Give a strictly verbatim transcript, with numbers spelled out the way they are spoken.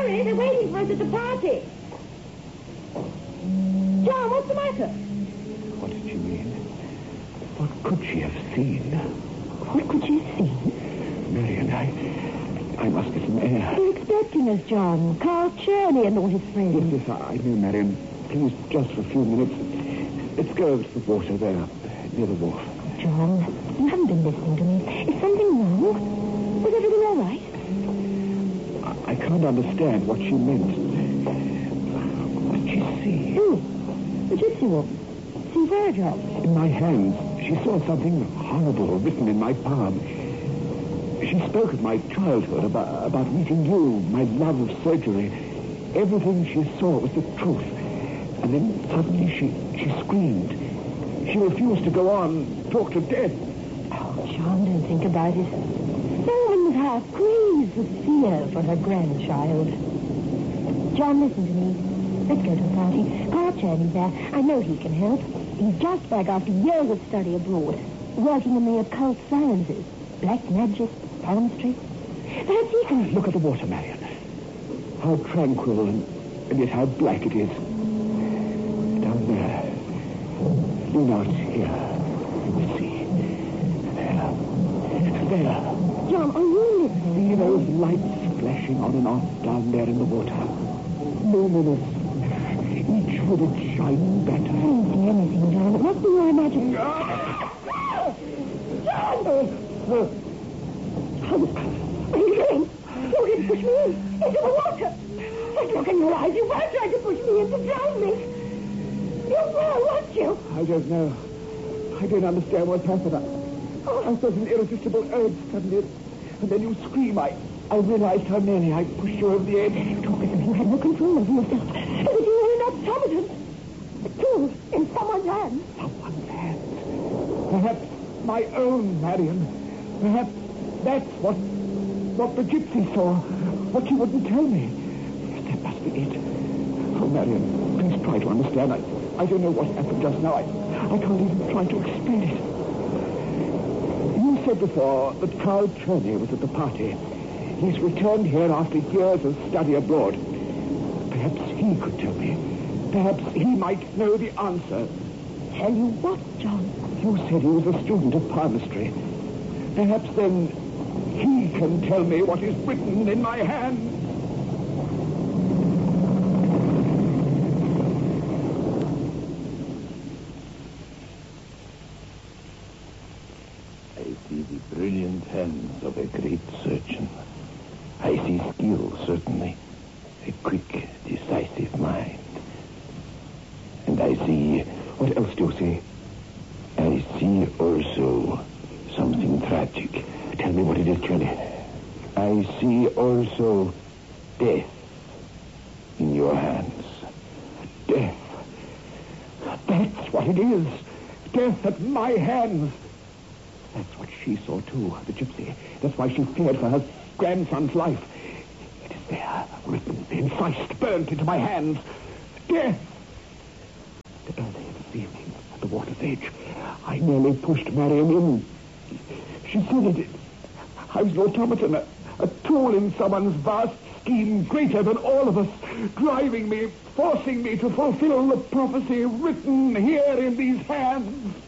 Hurry, they're waiting for us at the party. John, what's the matter? What did she mean? What could she have seen? What could she have seen? Marion, I... I must get some air. They're expecting us, John. Carl Cherney and all his friends. Yes, yes, I know, Marion. Please, just for a few minutes. Let's go over to the water there, near the wharf. John, you haven't been listening to me. Is something wrong? Was everything all right? I, I can't understand what she meant. What did she see? Who? The gypsy woman. See where, John? In my hands, she saw something horrible written in my palm. She spoke of my childhood, about, about meeting you, my love of surgery. Everything she saw was the truth. And then suddenly she, she screamed. She refused to go on, talk to death. Oh, John, don't think about it. No one was half crazed with fear for her grandchild. John, listen to me. Let's go to the party. Carl Cherney's there. I know he can help. He's just back after years of study abroad, working in the occult sciences. Black magic, palmistry. Perhaps he can... Look at the water, Marion. How tranquil and, and yet how black it is. Down there. Lean out here. You see. There. There. John, are you listening? See those lights flashing on and off down there in the water. Luminous. Each with its shining I better. don't see anything, John. It must be your imagination. John! Uh, What are you doing? You didn't push me in, into the water. Just look in your eyes. You were trying to push me in to drown me. You were, weren't you? I don't know. I don't understand what's happened. I, Oh, I felt an irresistible urge suddenly, and then you scream. I, I realized how nearly I pushed you over the edge. you talk as if you had no control over yourself. As if you were an automaton. A tool in someone's hands. Someone's hand. Perhaps my own, Marion. Perhaps that's what what the gypsy saw. What she wouldn't tell me. Yes, that must be it. Oh, Marion, please try to understand. I, I don't know what happened just now. I, I can't even try to explain it. You said before that Carl Cherney was at the party. He's returned here after years of study abroad. Perhaps he could tell me. Perhaps he might know the answer. Tell you what, John? You said he was a student of palmistry. Perhaps then he can tell me what is written in my hand. I see the brilliant hands of a great surgeon. I see skill, certainly. A quick, decisive mind. And I see... What else do you see? I see also something tragic. Tell me what it is, Cherney. I see also death in your hands. Death. That's what it is. Death at my hands. That's what she saw, too, the gypsy. That's why she feared for her grandson's life. It is there, written, incised, burnt into my hands. Death. Early this evening, at the water's edge, I nearly pushed Marion in. She said it. I was an automaton, a, a tool in someone's vast scheme, greater than all of us, driving me, forcing me to fulfill the prophecy written here in these hands.